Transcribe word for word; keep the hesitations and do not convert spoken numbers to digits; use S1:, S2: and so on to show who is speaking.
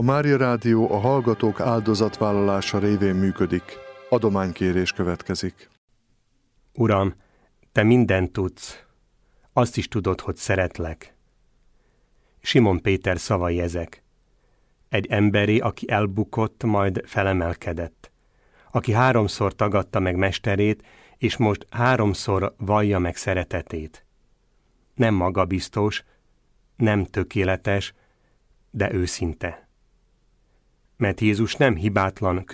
S1: Mária Rádió a hallgatók áldozatvállalása révén működik. Adománykérés következik.
S2: Uram, Te mindent tudsz. Azt is tudod, hogy szeretlek. Simon Péter szavai ezek. Egy emberi, aki elbukott, majd felemelkedett. Aki háromszor tagadta meg mesterét, és most háromszor vallja meg szeretetét. Nem magabiztos, nem tökéletes, de őszinte. Mert Jézus nem hibátlan,